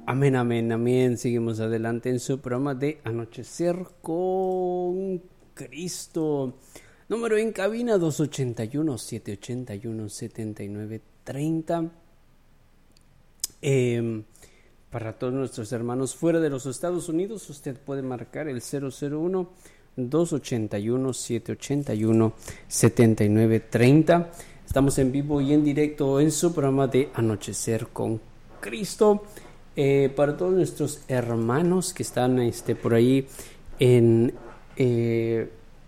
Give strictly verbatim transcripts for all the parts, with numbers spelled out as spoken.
Amén, amén, amén. Seguimos adelante en su programa de Anochecer con Cristo. Número en cabina dos ochenta y uno, siete ochenta y uno, setenta y nueve treinta. Eh, para todos nuestros hermanos fuera de los Estados Unidos, usted puede marcar el cero cero uno, dos ochenta y uno, siete ochenta y uno, setenta y nueve treinta. Estamos en vivo y en directo en su programa de Anochecer con Cristo. Eh, para todos nuestros hermanos que están este, por ahí en, eh,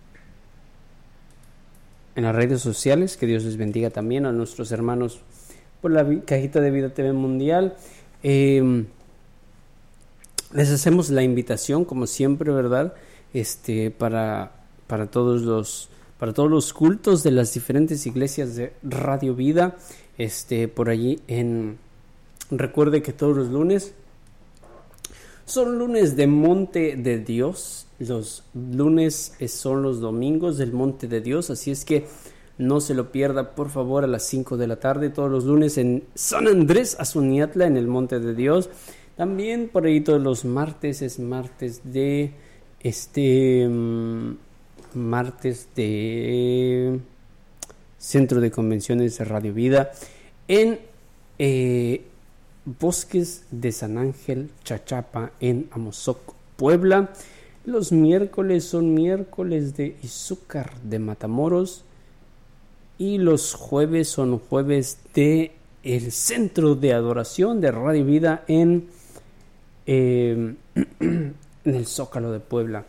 en las redes sociales, que Dios les bendiga también. A nuestros hermanos por la vi- Cajita de Vida T V Mundial, eh, les hacemos la invitación como siempre, ¿verdad? Este, para, para todos los para todos los cultos de las diferentes iglesias de Radio Vida, este, por allí en recuerde que todos los lunes son lunes de Monte de Dios. Los lunes son los domingos del Monte de Dios, así es que no se lo pierda, por favor, a las cinco de la tarde, todos los lunes en San Andrés Azuniatla, en el Monte de Dios. También por ahí todos los martes, es martes de este martes de Centro de Convenciones de Radio Vida en eh, Bosques de San Ángel, Chachapa, en Amozoc, Puebla. Los miércoles son miércoles de Izúcar de Matamoros y los jueves son jueves de el Centro de Adoración de Radio Vida en, eh, en el Zócalo de Puebla.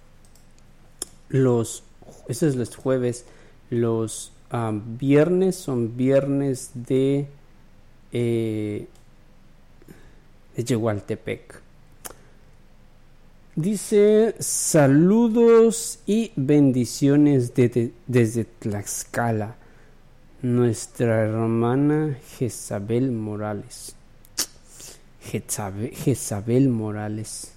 Los, esos son los jueves. Los um, viernes son viernes de eh, de Yehualtepec. Dice saludos y bendiciones de, de, desde Tlaxcala, nuestra hermana Jezabel Morales. Jezabel, Jezabel Morales.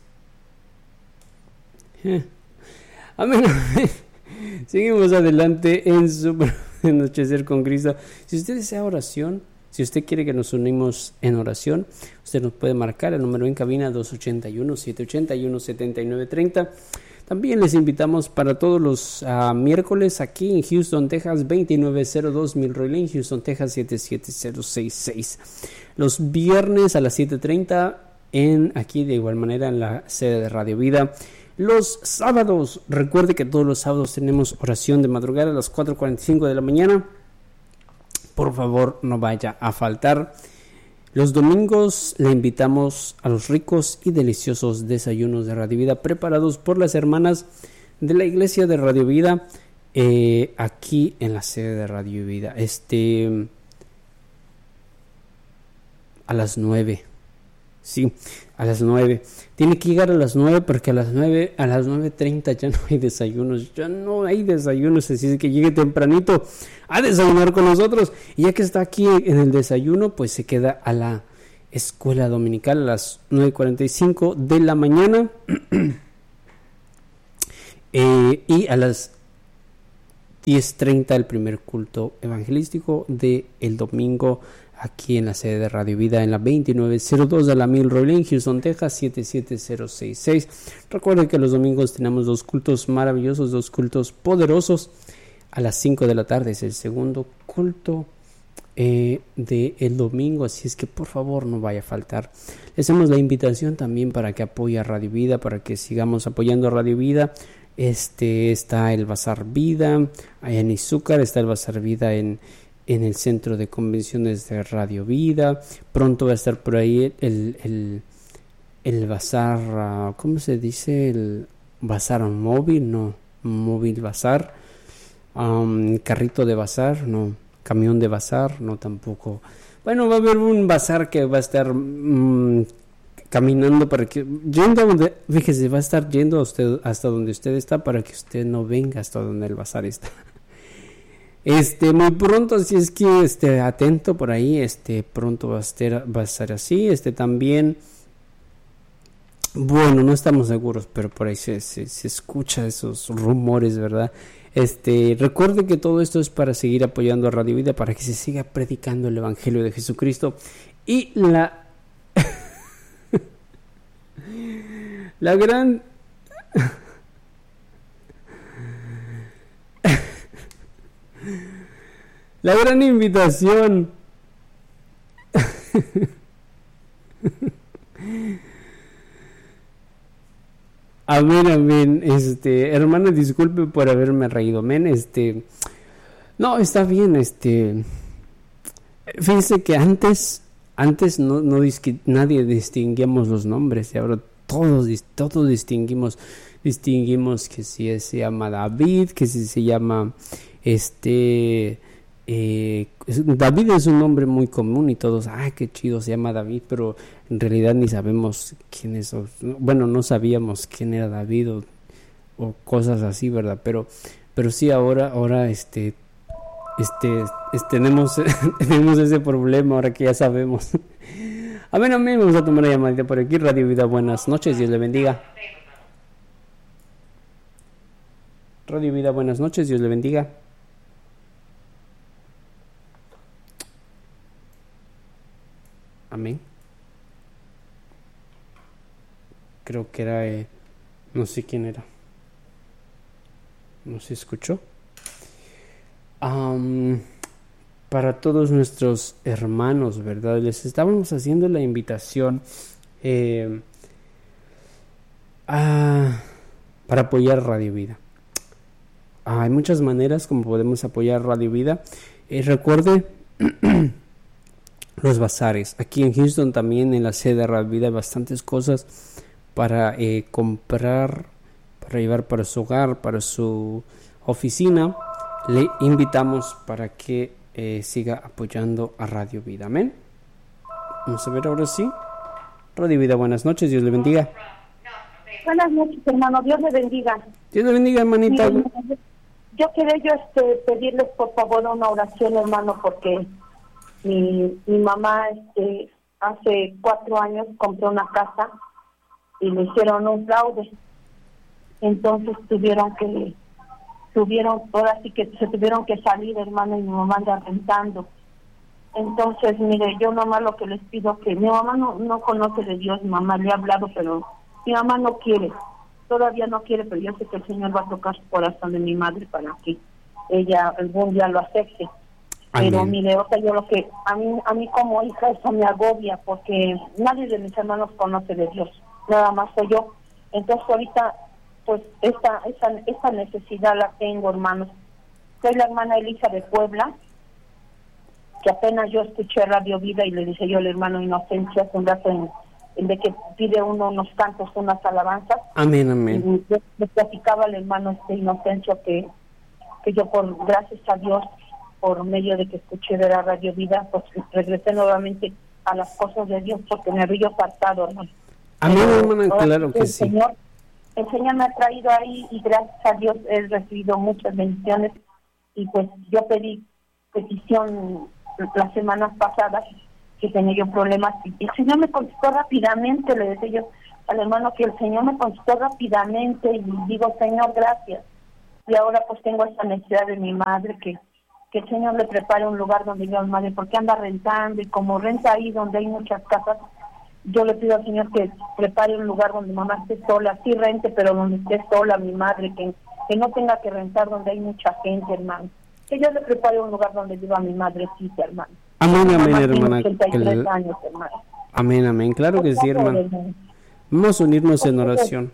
Eh. Amén. Seguimos adelante en su Anochecer con Cristo. Si usted desea oración, si usted quiere que nos unimos en oración, usted nos puede marcar el número en cabina dos ochenta y uno, siete ochenta y uno, setenta y nueve treinta. También les invitamos para todos los uh, miércoles aquí en Houston, Texas, veintinueve cero dos Milroy Lane, Houston, Texas, siete siete cero seis seis. Los viernes a las siete treinta en aquí de igual manera en la sede de Radio Vida. Los sábados, recuerde que todos los sábados tenemos oración de madrugada a las cuatro cuarenta y cinco de la mañana. Por favor, no vaya a faltar. Los domingos le invitamos a los ricos y deliciosos desayunos de Radio Vida preparados por las hermanas de la iglesia de Radio Vida eh, aquí en la sede de Radio Vida. Este a las nueve. Sí, a las nueve. Tiene que llegar a las nueve porque a las nueve, a las nueve treinta ya no hay desayunos. Ya no hay desayunos, así es que llegue tempranito a desayunar con nosotros. Y ya que está aquí en el desayuno, pues se queda a la escuela dominical a las nueve cuarenta y cinco de la mañana. eh, y a las diez treinta el primer culto evangelístico del domingo aquí en la sede de Radio Vida en la veintinueve cero dos de la Milroy Lane, Houston, Texas, siete siete cero seis seis. Recuerden que los domingos tenemos dos cultos maravillosos, dos cultos poderosos. A las cinco de la tarde es el segundo culto eh, del domingo, así es que por favor no vaya a faltar. Les hacemos la invitación también para que apoye a Radio Vida, para que sigamos apoyando a Radio Vida. Este está el Bazar Vida allá en Izúcar, está el Bazar Vida en en el Centro de Convenciones de Radio Vida. Pronto va a estar por ahí el, el, el bazar, ¿cómo se dice? El bazar móvil, no, móvil bazar, um, carrito de bazar, no, camión de bazar, no tampoco. Bueno, va a haber un bazar que va a estar um, caminando para que, yendo a donde, fíjese, va a estar yendo a usted hasta donde usted está para que usted no venga hasta donde el bazar está. Este, muy pronto, así es que esté atento por ahí, este, pronto va a estar, va a estar así, este, también, bueno, no estamos seguros, pero por ahí se, se, se escucha esos rumores, ¿verdad? Este, recuerde que todo esto es para seguir apoyando a Radio Vida, para que se siga predicando el Evangelio de Jesucristo y la La gran... La gran invitación. Amén, amén. Este, hermana, disculpe por haberme reído. Amén, este... No, está bien, este... Fíjese que antes... Antes no, no disqui, nadie distinguíamos los nombres y ahora todos, todos distinguimos, distinguimos que si se llama David, que si se llama este eh, David es un nombre muy común y todos, ay, qué chido, se llama David, pero en realidad ni sabemos quién es, o, bueno, no sabíamos quién era David o, o cosas así, ¿verdad? Pero, pero sí ahora, ahora este Este, este, tenemos, tenemos ese problema ahora que ya sabemos. Amén, amén. Vamos a tomar una llamadita por aquí. Radio Vida, buenas noches. Dios le bendiga. Radio Vida, buenas noches. Dios le bendiga. Amén. Creo que era, eh, no sé quién era. No se escuchó. Um, para todos nuestros hermanos, ¿verdad? Les estábamos haciendo la invitación eh, a, para apoyar Radio Vida. Ah, hay muchas maneras como podemos apoyar Radio Vida. Eh, recuerde los bazares. Aquí en Houston también en la sede de Radio Vida hay bastantes cosas para eh, comprar, para llevar para su hogar, para su oficina. Le invitamos para que eh, siga apoyando a Radio Vida. Amén. Vamos a ver ahora sí. Radio Vida, buenas noches. Dios le bendiga. Buenas noches, hermano. Dios le bendiga. Dios le bendiga, hermanita. Mire, yo quería yo este, pedirles por favor una oración, hermano, porque mi, mi mamá este, hace cuatro años compró una casa y le hicieron un fraude. Entonces tuvieron que... tuvieron, ahora sí que se tuvieron que salir, hermano, y mi mamá anda rentando. Entonces, mire, yo nomás lo que les pido que mi mamá no, no conoce de Dios, mi mamá le ha hablado, pero mi mamá no quiere, todavía no quiere, pero yo sé que el Señor va a tocar su corazón de mi madre para que ella algún día lo acepte. Amén. Pero mire, o sea, yo lo que, a mí, a mí como hija eso me agobia, porque nadie de mis hermanos conoce de Dios, nada más soy yo. Entonces ahorita pues esta, esa, esa necesidad la tengo, hermanos. Soy la hermana Elisa de Puebla, que apenas yo escuché Radio Vida y le dije yo al hermano Inocencio hace un rato en, en de que pide uno unos cantos, unas alabanzas. Amén, amén. Y le platicaba al hermano este Inocencio que, que yo por gracias a Dios, por medio de que escuché de la Radio Vida, pues regresé nuevamente a las cosas de Dios porque me había apartado, hermano. Amén, hermano, claro que sí. Señor, el Señor me ha traído ahí y gracias a Dios he recibido muchas bendiciones y pues yo pedí petición las semanas pasadas que tenía yo problemas y el Señor me contestó rápidamente, le decía yo al hermano que el Señor me contestó rápidamente y digo, Señor, gracias. Y ahora pues tengo esta necesidad de mi madre que, que el Señor le prepare un lugar donde viva mi madre porque anda rentando y como renta ahí donde hay muchas casas, yo le pido al Señor que prepare un lugar donde mamá esté sola, sí rente, pero donde esté sola mi madre, que, que no tenga que rentar donde hay mucha gente, hermano. Que Dios le prepare un lugar donde viva mi madrecita, hermano. Amén, amén, mamá hermana. ochenta y tres años, hermano. Amén, amén, claro que sí, hermano. Vamos a unirnos en oración.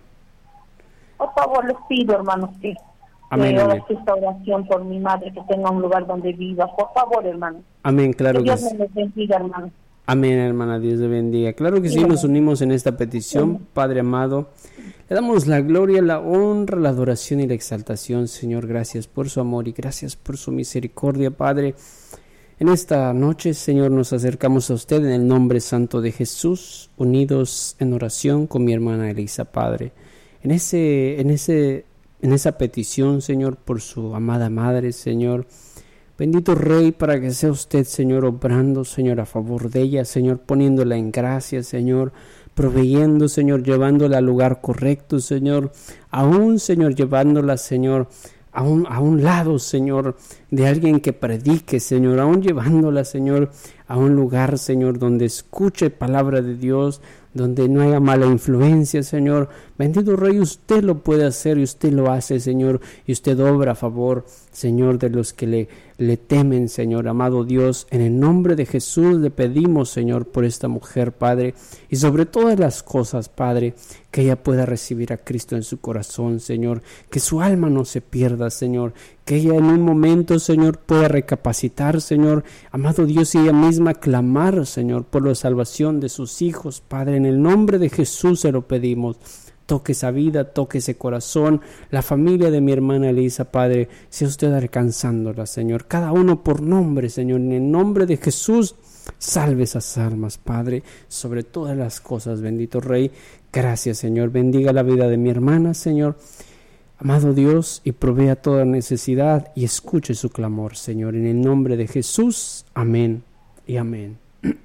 Por favor, les pido, hermano, sí. Amén, que amén. haga esta oración por mi madre, que tenga un lugar donde viva. Por favor, hermano. Amén, claro que, que sí. Dios me bendiga, hermano. Amén, hermana, Dios le bendiga. Claro que sí, nos unimos en esta petición, Padre amado. Le damos la gloria, la honra, la adoración y la exaltación, Señor. Gracias por su amor y gracias por su misericordia, Padre. En esta noche, Señor, nos acercamos a usted en el nombre santo de Jesús, unidos en oración con mi hermana Elisa, Padre. En ese, en ese, en esa petición, Señor, por su amada madre, Señor. Bendito Rey, para que sea usted, Señor, obrando, Señor, a favor de ella, Señor, poniéndola en gracia, Señor, proveyendo, Señor, llevándola al lugar correcto, Señor, aún, Señor, llevándola, Señor, a un, a un lado, Señor, de alguien que predique, Señor, aún llevándola, Señor, a un lugar, Señor, donde escuche palabra de Dios, donde no haya mala influencia, Señor. Bendito Rey, usted lo puede hacer y usted lo hace, Señor, y usted obra a favor, Señor, de los que le, le temen, Señor. Amado Dios, en el nombre de Jesús le pedimos, Señor, por esta mujer, Padre, y sobre todas las cosas, Padre, que ella pueda recibir a Cristo en su corazón, Señor, que su alma no se pierda, Señor, que ella en un momento, Señor, pueda recapacitar, Señor, amado Dios, y ella misma clamar, Señor, por la salvación de sus hijos, Padre, en el nombre de Jesús se lo pedimos. Toque esa vida, toque ese corazón, la familia de mi hermana Elisa, Padre, sea usted alcanzándola, Señor, cada uno por nombre, Señor, en el nombre de Jesús, salve esas almas, Padre, sobre todas las cosas, bendito Rey. Gracias, Señor, bendiga la vida de mi hermana, Señor, amado Dios, y provea toda necesidad y escuche su clamor, Señor, en el nombre de Jesús, amén y amén.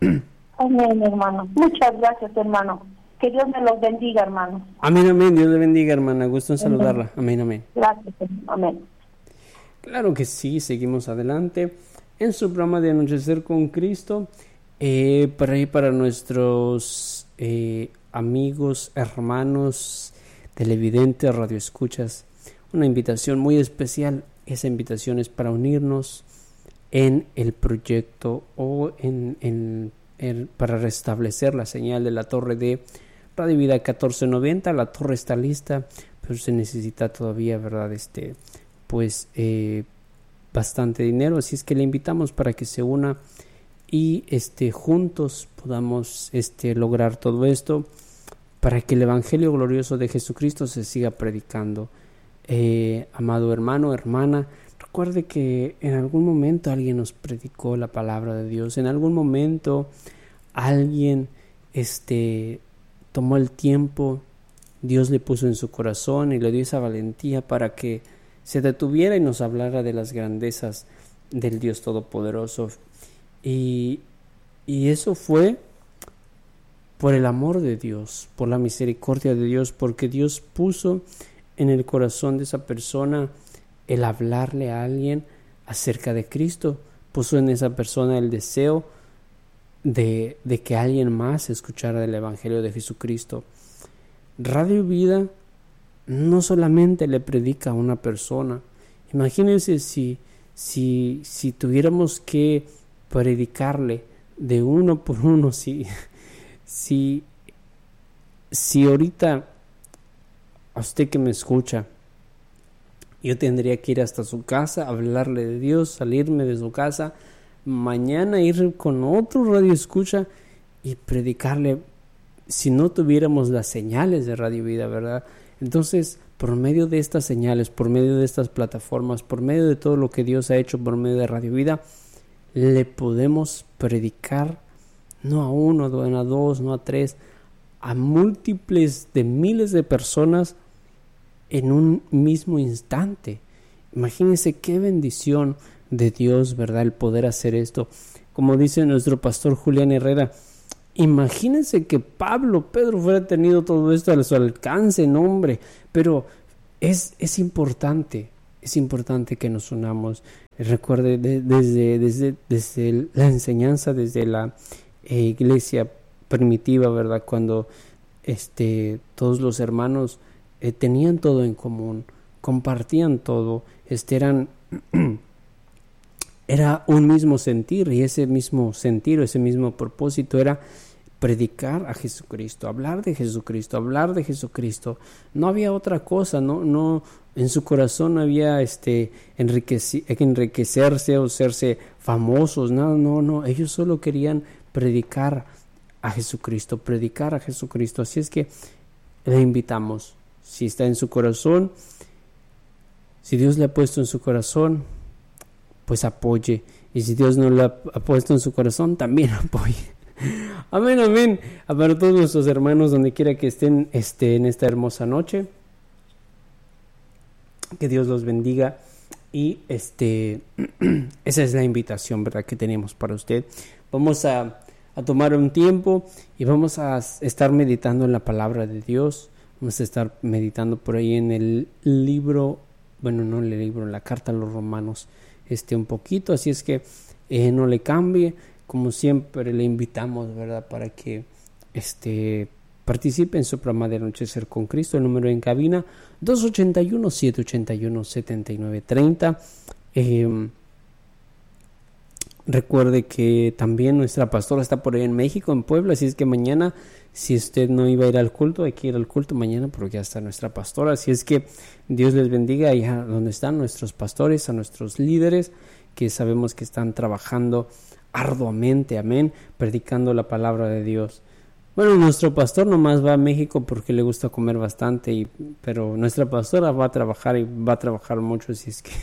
Amén, hermano. Muchas gracias, hermano. Que Dios me los bendiga, hermano. Amén, amén. Dios le bendiga, hermana. Gusto en saludarla. Amén, amén. Gracias, amén. Claro que sí, seguimos adelante en su programa de Anochecer con Cristo. Eh, para ahí para nuestros eh, amigos, hermanos, televidentes, radioescuchas, una invitación muy especial. Esa invitación es para unirnos en el proyecto o en, en, en para restablecer la señal de la torre de Radio Vida catorce noventa. La torre está lista, pero se necesita todavía, ¿verdad? Este, pues eh, bastante dinero, así es que le invitamos para que se una y este juntos podamos este lograr todo esto para que el evangelio glorioso de Jesucristo se siga predicando. Eh, amado hermano, hermana, recuerde que en algún momento alguien nos predicó la palabra de Dios, en algún momento alguien este tomó el tiempo, Dios le puso en su corazón y le dio esa valentía para que se detuviera y nos hablara de las grandezas del Dios Todopoderoso. Y, y eso fue por el amor de Dios, por la misericordia de Dios, porque Dios puso en el corazón de esa persona el hablarle a alguien acerca de Cristo, puso en esa persona el deseo de, de que alguien más escuchara del Evangelio de Jesucristo. Radio Vida no solamente le predica a una persona. Imagínense si, si, si tuviéramos que predicarle de uno por uno, si, si, si ahorita a usted que me escucha, yo tendría que ir hasta su casa, hablarle de Dios, salirme de su casa, mañana ir con otro radio escucha y predicarle, si no tuviéramos las señales de Radio Vida, ¿verdad? Entonces, por medio de estas señales, por medio de estas plataformas, por medio de todo lo que Dios ha hecho por medio de Radio Vida, le podemos predicar no a uno, no a dos, no a tres, a múltiples de miles de personas en un mismo instante. Imagínense qué bendición de Dios, ¿verdad? El poder hacer esto. Como dice nuestro pastor Julián Herrera, imagínense que Pablo, Pedro fuera tenido todo esto a su alcance, no hombre, pero es, es importante, es importante que nos unamos. Recuerde, de, desde, desde, desde la enseñanza, desde la eh, iglesia primitiva, ¿verdad? Cuando este, todos los hermanos eh, tenían todo en común, compartían todo, este, eran... Era un mismo sentir, y ese mismo sentir, ese mismo propósito era predicar a Jesucristo, hablar de Jesucristo, hablar de Jesucristo. No había otra cosa, no, no, en su corazón no había este enriqueci- enriquecerse o hacerse famosos, no, no, no. Ellos solo querían predicar a Jesucristo, predicar a Jesucristo. Así es que le invitamos, si está en su corazón, si Dios le ha puesto en su corazón, pues apoye, y si Dios no lo ha, ha puesto en su corazón, también apoye. Amén, amén. Para todos nuestros hermanos, donde quiera que estén este, en esta hermosa noche, que Dios los bendiga. Y este esa es la invitación, ¿verdad?, que tenemos para usted. Vamos a, a tomar un tiempo y vamos a estar meditando en la palabra de Dios. Vamos a estar meditando por ahí en el libro, bueno, no en el libro, en la carta a los Romanos, este un poquito, así es que eh, no le cambie, como siempre le invitamos, ¿verdad? Para que este participe en su programa de Anochecer con Cristo. El número en cabina dos ocho uno, siete ocho uno, siete nueve tres cero. Eh, recuerde que también nuestra pastora está por ahí en México, en Puebla, así es que mañana, si usted no iba a ir al culto, hay que ir al culto mañana porque ya está nuestra pastora. Así es que Dios les bendiga allá donde están nuestros pastores, a nuestros líderes que sabemos que están trabajando arduamente, amén, predicando la palabra de Dios. Bueno, nuestro pastor nomás va a México porque le gusta comer bastante, y, pero nuestra pastora va a trabajar y va a trabajar mucho, así es que...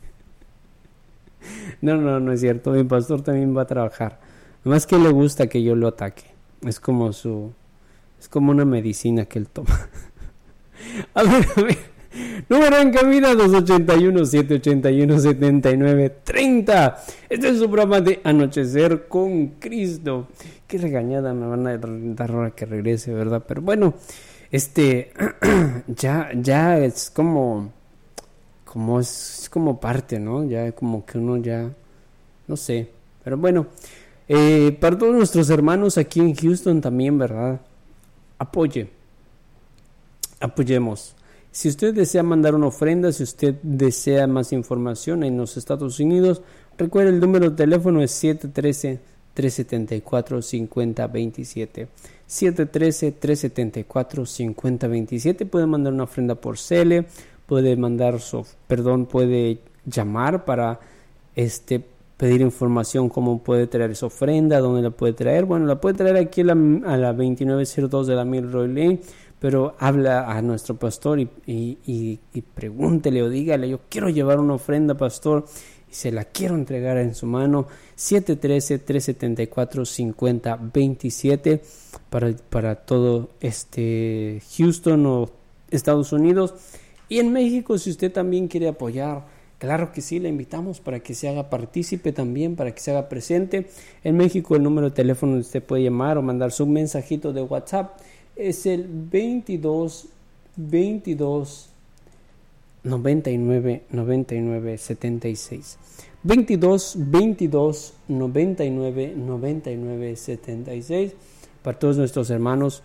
no, no, no es cierto, mi pastor también va a trabajar. Nomás que le gusta que yo lo ataque. Es como su... es como una medicina que él toma. a ver, a ver. Número en cabina dos ocho uno, siete ocho uno, siete nueve tres cero. Este es su programa de Anochecer con Cristo. Qué regañada me van a dar ahora que regrese, ¿verdad? Pero bueno, este ya, ya es como, como es, es como parte, ¿no? Ya como que uno ya, no sé. Pero bueno, eh, para todos nuestros hermanos aquí en Houston también, ¿verdad? Apoye. Apoyemos. Si usted desea mandar una ofrenda, si usted desea más información en los Estados Unidos, recuerde el número de teléfono es siete uno tres, tres siete cuatro, cinco cero dos siete. siete uno tres, tres siete cuatro, cinco cero dos siete. Puede mandar una ofrenda por cele, puede mandar, su, perdón, puede llamar para este pedir información cómo puede traer esa ofrenda, dónde la puede traer. Bueno, la puede traer aquí a la, a la veintinueve cero dos de la Milroy Lane. Pero habla a nuestro pastor y, y, y, y pregúntele o dígale, yo quiero llevar una ofrenda, pastor, y se la quiero entregar en su mano. siete uno tres, tres siete cuatro, cinco cero dos siete para, para todo este Houston o Estados Unidos. Y en México, si usted también quiere apoyar, claro que sí, le invitamos para que se haga partícipe también, para que se haga presente. En México el número de teléfono donde usted puede llamar o mandar su mensajito de WhatsApp es el veintidós, veintidós, noventa y nueve, noventa y nueve, setenta y seis. veintidós, veintidós, noventa y nueve, noventa y nueve, setenta y seis. Para todos nuestros hermanos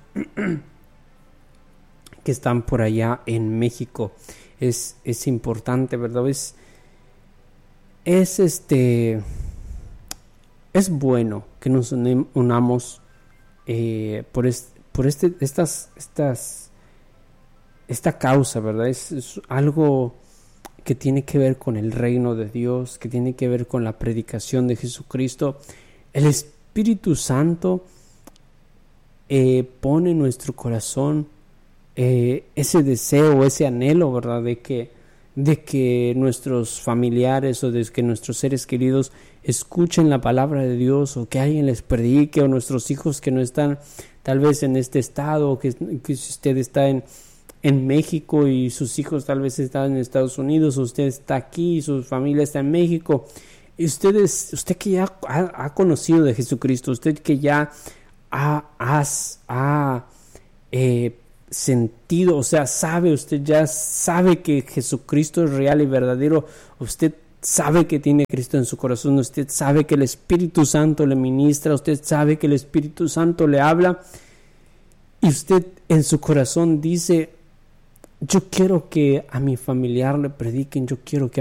que están por allá en México. Es, es importante, ¿verdad? Es, es este... es bueno que nos unamos eh, por este por este, estas, estas, esta causa, ¿verdad? Es, es algo que tiene que ver con el reino de Dios, que tiene que ver con la predicación de Jesucristo. El Espíritu Santo eh, pone en nuestro corazón eh, ese deseo, ese anhelo, ¿verdad? De que, de que nuestros familiares o de que nuestros seres queridos escuchen la palabra de Dios, o que alguien les predique, o nuestros hijos que no están tal vez en este estado, o que, que si usted está en, en México y sus hijos tal vez están en Estados Unidos, o usted está aquí y su familia está en México, y ustedes, usted que ya ha, ha conocido de Jesucristo, usted que ya ha, ha, ha eh, sentido, o sea, sabe, usted ya sabe que Jesucristo es real y verdadero, usted sabe que tiene Cristo en su corazón, usted sabe que el Espíritu Santo le ministra, usted sabe que el Espíritu Santo le habla, y usted en su corazón dice, yo quiero que a mi familiar le prediquen, yo quiero que